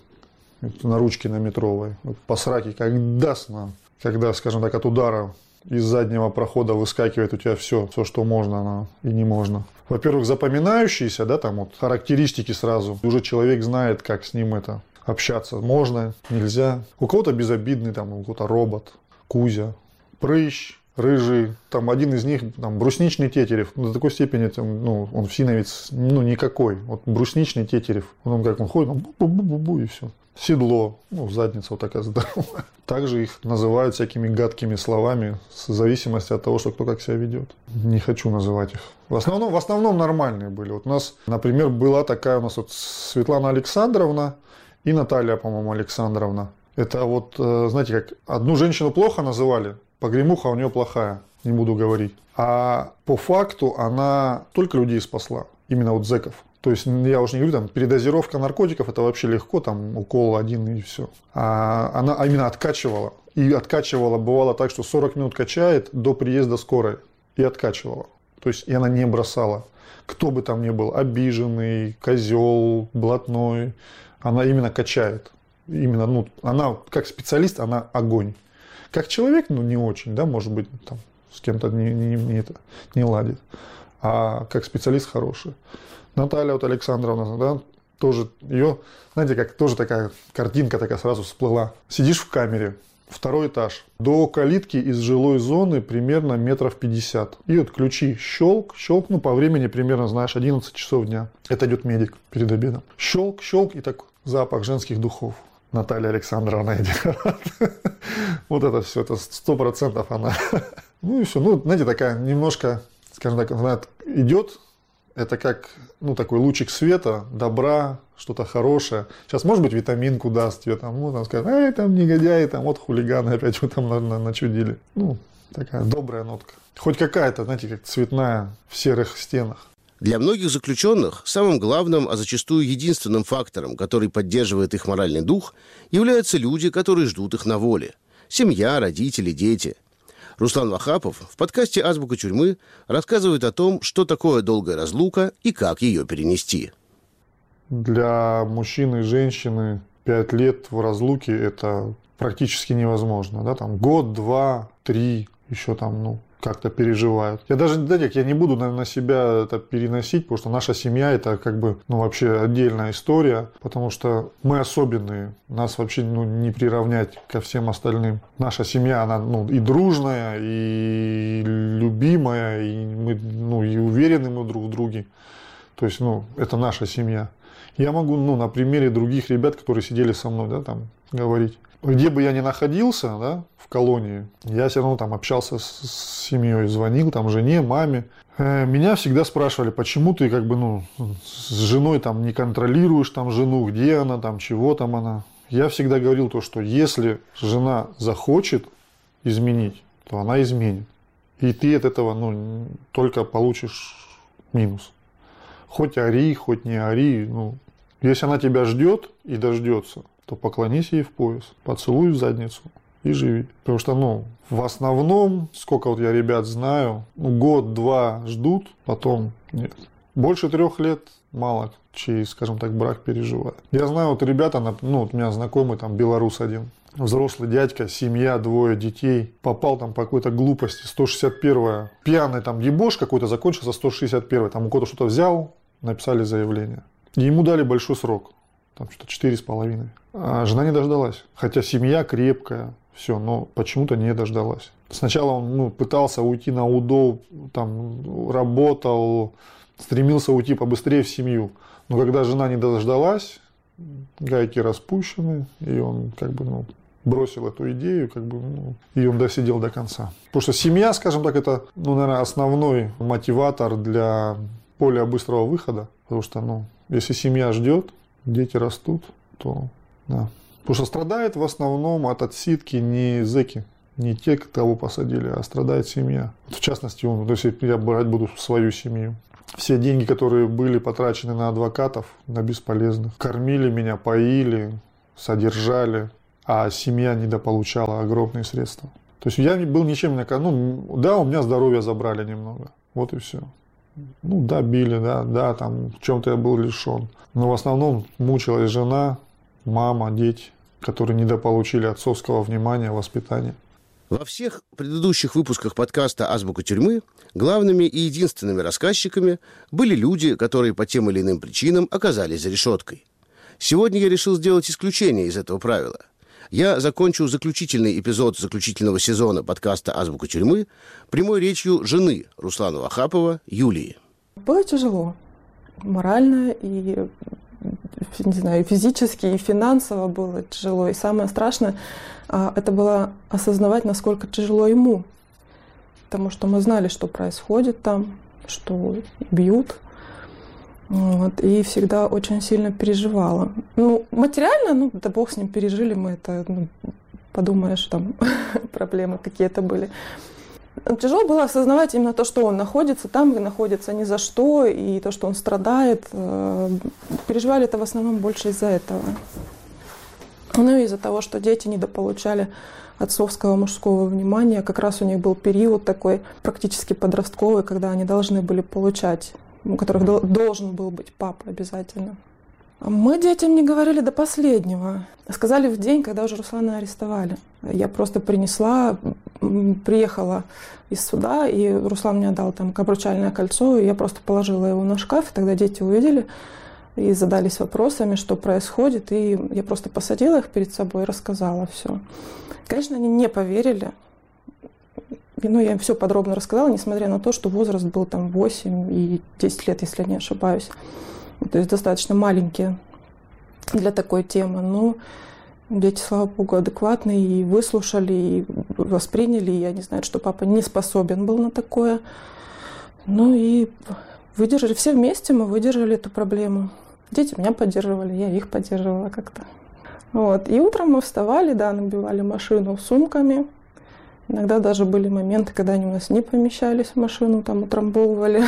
на ручке на метровой. Вот по сраке, как даст нам. Когда, скажем так, от удара из заднего прохода выскакивает у тебя все, что можно и не можно. Во-первых, запоминающиеся, да, там вот характеристики сразу. Уже человек знает, как с ним это общаться. Можно, нельзя. У кого-то безобидный, там, у кого-то робот, Кузя, прыщ, рыжий. Там один из них, там, брусничный Тетерев. До такой степени, там, он всиновец, никакой. Вот брусничный Тетерев. Он как он ходит, бу-бу-бу-бу и все. Седло, задница вот такая здоровая. Также их называют всякими гадкими словами в зависимости от того, что кто как себя ведет. Не хочу называть их. В основном нормальные были. Вот у нас, например, была такая у нас вот Светлана Александровна и Наталья, по-моему, Александровна. Это вот, знаете, как одну женщину плохо называли, погремуха у нее плохая, не буду говорить. А по факту она только людей спасла, именно вот зэков. То есть, я уже не говорю, там, передозировка наркотиков, это вообще легко, там, укол один и все. А она именно откачивала. И откачивала, бывало так, что 40 минут качает до приезда скорой. И откачивала. То есть, и она не бросала. Кто бы там ни был, обиженный, козел, блатной, она именно качает. Именно, она как специалист, она огонь. Как человек, не очень, да, может быть, там, с кем-то не ладит. А как специалист хороший. Наталья вот Александровна, да, тоже ее, знаете, как тоже такая картинка такая сразу всплыла. Сидишь в камере, 2-й этаж, до калитки из жилой зоны примерно 50 метров. И вот ключи щелк, по времени примерно, знаешь, 11 часов дня. Это идет медик перед обедом. Щелк, и так запах женских духов. Наталья Александровна идет. Вот это все, это 100% она. И все, знаете, такая немножко, скажем так, она идет. Это как, такой лучик света, добра, что-то хорошее. Сейчас, может быть, витаминку даст тебе, там сказать, там негодяи, там вот хулиганы опять вы там начудили. Такая добрая нотка. Хоть какая-то, знаете, как цветная в серых стенах. Для многих заключенных самым главным, а зачастую единственным фактором, который поддерживает их моральный дух, являются люди, которые ждут их на воле. Семья, родители, дети. Руслан Вахапов в подкасте «Азбука тюрьмы» рассказывает о том, что такое долгая разлука и как ее перенести. Для мужчины и женщины 5 лет в разлуке – это практически невозможно. Да? Там год, 2, 3, еще там, как-то переживают. Я даже, я не буду на себя это переносить, потому что наша семья – это как бы, вообще отдельная история, потому что мы особенные, нас вообще, не приравнять ко всем остальным. Наша семья, она, и дружная, и любимая, и мы, и уверены мы друг в друге. То есть, это наша семья. Я могу, на примере других ребят, которые сидели со мной, да, там, говорить. Где бы я ни находился, да, в колонии, я все равно там общался с семьей, звонил там жене, маме. Меня всегда спрашивали, почему ты как бы, с женой там не контролируешь там жену, где она там, чего там она. Я всегда говорил то, что если жена захочет изменить, то она изменит. И ты от этого, только получишь минус. Хоть ори, хоть не ори, если она тебя ждет и дождется, то поклонись ей в пояс, поцелуй в задницу и живи. Потому что, в основном, сколько вот я ребят знаю, год-два ждут, потом нет. Больше 3 лет мало чей, скажем так, брак переживает. Я знаю, вот ребята, у меня знакомый там белорус один, взрослый дядька, семья, 2 детей, попал там по какой-то глупости, 161-я, пьяный там дебош какой-то закончился 161-й, там у кого-то что-то взял, написали заявление. И ему дали большой срок, там что-то 4,5. А жена не дождалась, хотя семья крепкая, все, но почему-то не дождалась. Сначала он пытался уйти на УДО, там работал, стремился уйти побыстрее в семью, но когда жена не дождалась, гайки распущены, и он бросил эту идею, и он досидел до конца. Потому что семья, скажем так, это, наверное, основной мотиватор для более быстрого выхода. Потому что, если семья ждет, дети растут, то да. Потому что страдает в основном от отсидки не зэки, не те, кого посадили, а страдает семья. В частности, если я брать буду свою семью. Все деньги, которые были потрачены на адвокатов, на бесполезных. Кормили меня, поили, содержали, а семья недополучала огромные средства. То есть я был ничем не... да, у меня здоровье забрали немного. Вот и все. Да, били, да, там в чем-то я был лишен. Но в основном мучилась жена, мама, дети, которые недополучили отцовского внимания, воспитания. Во всех предыдущих выпусках подкаста «Азбука тюрьмы» главными и единственными рассказчиками были люди, которые по тем или иным причинам оказались за решеткой. Сегодня я решил сделать исключение из этого правила. Я закончу заключительный эпизод заключительного сезона подкаста «Азбука тюрьмы» прямой речью жены Руслана Вахапова, Юлии. Было тяжело. Морально и, не знаю, физически, и финансово было тяжело. И самое страшное это было осознавать, насколько тяжело ему. Потому что мы знали, что происходит там, что бьют. И всегда очень сильно переживала. Материально, да бог с ним, пережили мы это. Подумаешь, там проблемы какие-то были. Тяжело было осознавать именно то, что он находится там и находится ни за что, и то, что он страдает. Переживали это в основном больше из-за этого. И из-за того, что дети недополучали отцовского мужского внимания. Как раз у них был период такой практически подростковый, когда они должны были получать, у которых должен был быть папа обязательно. Мы детям не говорили до последнего. Сказали в день, когда уже Руслана арестовали. Я просто приехала из суда, и Руслан мне дал там обручальное кольцо, и я просто положила его на шкаф, и тогда дети увидели и задались вопросами, что происходит, и я просто посадила их перед собой и рассказала все. Конечно, они не поверили. Я им все подробно рассказала, несмотря на то, что возраст был там 8 и 10 лет, если я не ошибаюсь. То есть достаточно маленькие для такой темы. Но дети, слава богу, адекватные и выслушали, и восприняли. И они знают, что папа не способен был на такое. И выдержали. Все вместе мы выдержали эту проблему. Дети меня поддерживали, я их поддерживала как-то. И утром мы вставали, набивали машину сумками. Иногда даже были моменты, когда они у нас не помещались в машину, там утрамбовывали.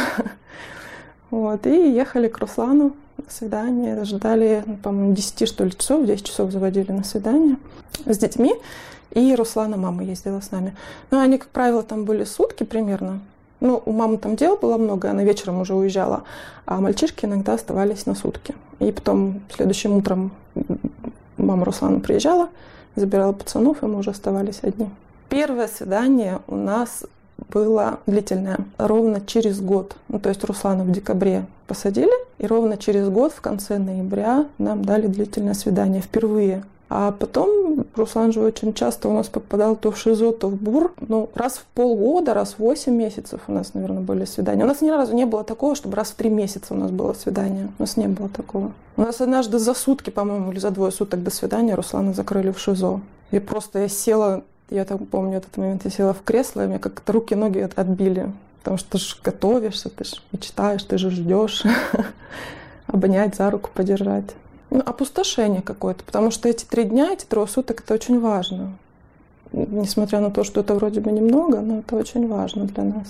И ехали к Руслану на свидание. Ждали, по-моему, 10 часов, 10 часов заводили на свидание с детьми. И Руслана мама ездила с нами. Они, как правило, там были сутки примерно. У мамы там дел было много, она вечером уже уезжала. А мальчишки иногда оставались на сутки. И потом следующим утром мама Руслана приезжала, забирала пацанов, и мы уже оставались одни. Первое свидание у нас было длительное, ровно через год. То есть Руслана в декабре посадили, и ровно через год, в конце ноября, нам дали длительное свидание впервые. А потом Руслан же очень часто у нас попадал то в ШИЗО, то в БУР. Раз в полгода, раз в 8 месяцев у нас, наверное, были свидания. У нас ни разу не было такого, чтобы раз в 3 месяца у нас было свидание. У нас не было такого. У нас однажды за сутки, по-моему, или за 2 суток до свидания Руслана закрыли в ШИЗО. Я села, я так помню этот момент, я села в кресло, и мне как-то руки-ноги отбили. Потому что ты же готовишься, ты же мечтаешь, ты же ждешь обнять, за руку подержать. Опустошение какое-то, потому что эти 3 дня, эти 3 суток, это очень важно. Несмотря на то, что это вроде бы немного, но это очень важно для нас.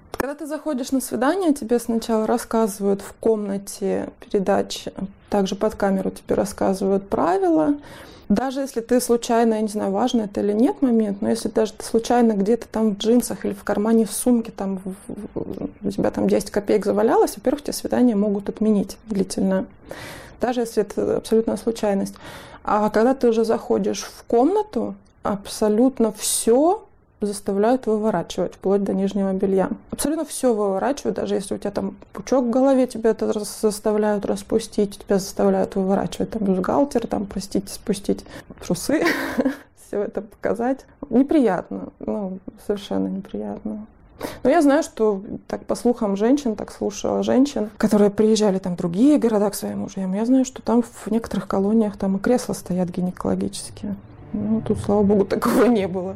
Когда ты заходишь на свидание, тебе сначала рассказывают в комнате передач, также под камеру тебе рассказывают правила. Даже если ты случайно, я не знаю, важно это или нет момент, но если даже ты случайно где-то там в джинсах или в кармане в сумке, там, у тебя там 10 копеек завалялось, во-первых, тебе свидание могут отменить длительное. Даже если это абсолютная случайность. А когда ты уже заходишь в комнату, абсолютно все заставляют выворачивать, вплоть до нижнего белья. Абсолютно все выворачивают, даже если у тебя там пучок в голове, тебя это заставляют распустить, тебя заставляют выворачивать там бюстгальтер, там, простите, спустить трусы, все это показать. Неприятно, совершенно неприятно. Но я знаю, что так по слухам женщин, так слушала женщин, которые приезжали там в другие города к своим мужьям, я знаю, что там в некоторых колониях там и кресла стоят гинекологические. Тут, слава богу, такого не было.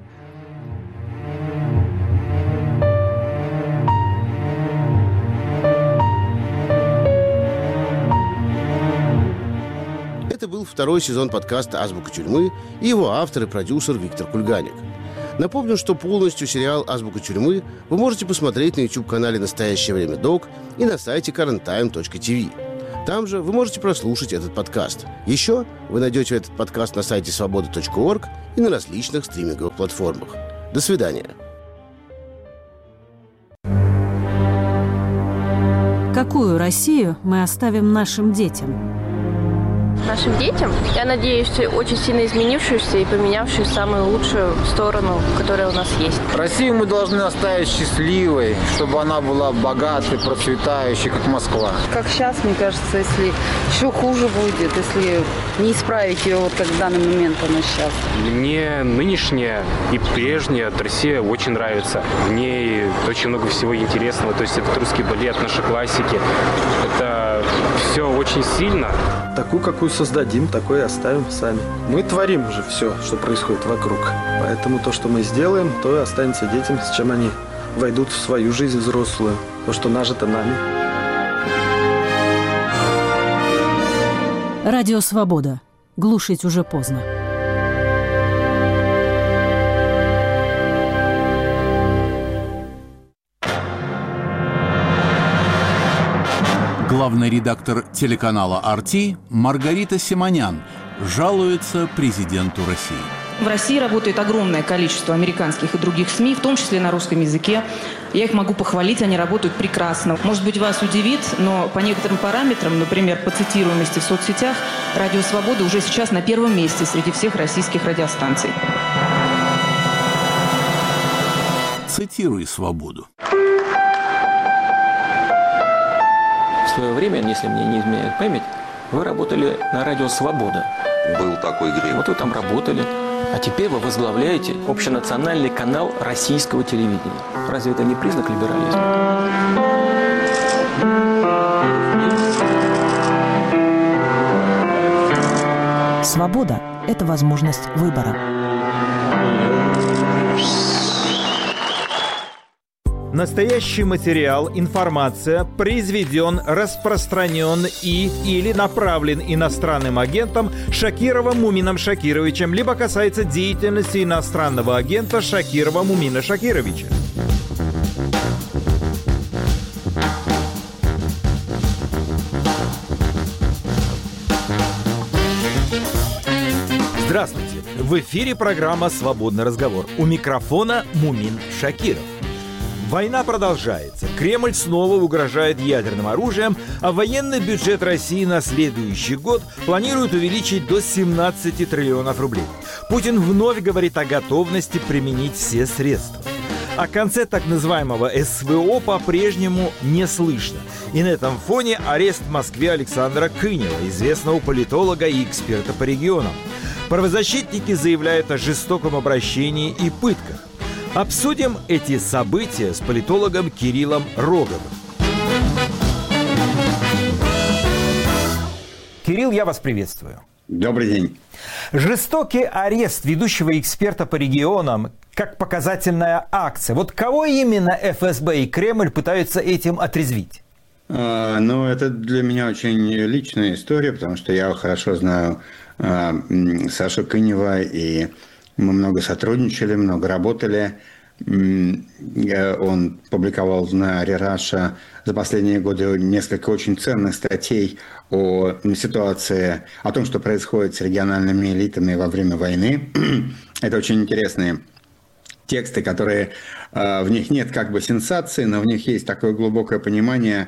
Это был второй сезон подкаста «Азбука тюрьмы» и его автор и продюсер Виктор Кульганик. Напомню, что полностью сериал «Азбука тюрьмы» вы можете посмотреть на YouTube-канале «Настоящее время док» и на сайте currenttime.tv. Там же вы можете прослушать этот подкаст. Еще вы найдете этот подкаст на сайте свобода.орг и на различных стриминговых платформах. До свидания. Какую Россию мы оставим нашим детям? Нашим детям, я надеюсь, очень сильно изменившуюся и поменявшую самую лучшую сторону, которая у нас есть. Россию мы должны оставить счастливой, чтобы она была богатой, процветающей, как Москва. Как сейчас, мне кажется, если еще хуже будет, если не исправить ее, вот как в данный момент она сейчас. Мне нынешняя и прежняя Россия очень нравится. В ней очень много всего интересного. То есть этот русский балет, наши классики. Это все очень сильно. Такую, какую создадим, такой и оставим сами. Мы творим же все, что происходит вокруг. Поэтому то, что мы сделаем, то и останется детям, с чем они войдут в свою жизнь взрослую. То, что нажито нами. Радио «Свобода». Глушить уже поздно. Главный редактор телеканала «Арти» Маргарита Симонян жалуется президенту России. В России работает огромное количество американских и других СМИ, в том числе на русском языке. Я их могу похвалить, они работают прекрасно. Может быть, вас удивит, но по некоторым параметрам, например, по цитируемости в соцсетях, «Радио Свобода» уже сейчас на первом месте среди всех российских радиостанций. Цитируй свободу. В свое время, если мне не изменяет память, вы работали на радио «Свобода». Был такой грех. Вот вы там работали. А теперь вы возглавляете общенациональный канал российского телевидения. Разве это не признак либерализма? Свобода – это возможность выбора. Настоящий материал, информация произведен, распространен или направлен иностранным агентом Шакировым Мумином Шакировичем, либо касается деятельности иностранного агента Шакирова Мумина Шакировича. Здравствуйте! В эфире программа «Свободный разговор». У микрофона Мумин Шакиров. Война продолжается. Кремль снова угрожает ядерным оружием, а военный бюджет России на следующий год планирует увеличить до 17 триллионов рублей. Путин вновь говорит о готовности применить все средства. О конце так называемого СВО по-прежнему не слышно. И на этом фоне арест в Москве Александра Кынева, известного политолога и эксперта по регионам. Правозащитники заявляют о жестоком обращении и пытках. Обсудим эти события с политологом Кириллом Роговым. Кирилл, я вас приветствую. Добрый день. Жестокий арест ведущего эксперта по регионам как показательная акция. Вот кого именно ФСБ и Кремль пытаются этим отрезвить? Ну, это для меня очень личная история, потому что я хорошо знаю Сашу Кынева, и мы много сотрудничали, много работали. Он публиковал на Рераша за последние годы несколько очень ценных статей о ситуации, о том, что происходит с региональными элитами во время войны. Это очень интересные тексты, которые в них нет как бы сенсации, но в них есть такое глубокое понимание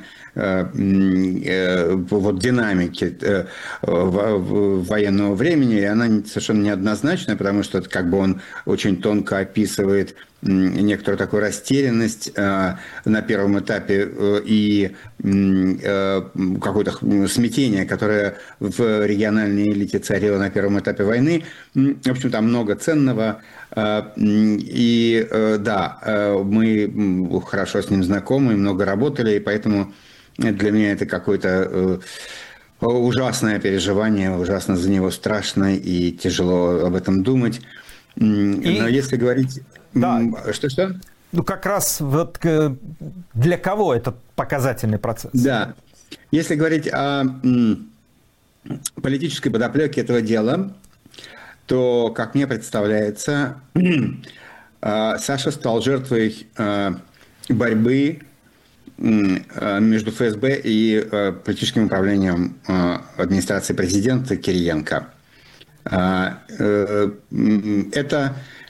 вот динамики военного времени, и она совершенно неоднозначная, потому что как бы он очень тонко описывает некоторую такую растерянность на первом этапе и какое-то смятение, которое в региональной элите царило на первом этапе войны. В общем, там много ценного. И да, мы хорошо с ним знакомы, много работали, и поэтому для меня это какое-то ужасное переживание, ужасно за него страшно и тяжело об этом думать. Но если говорить... Да. Что-что? Ну, как раз вот для кого этот показательный процесс? Да. Если говорить о политической подоплеке этого дела, то, как мне представляется, Саша стал жертвой борьбы между ФСБ и политическим управлением администрации президента Кириенко. Это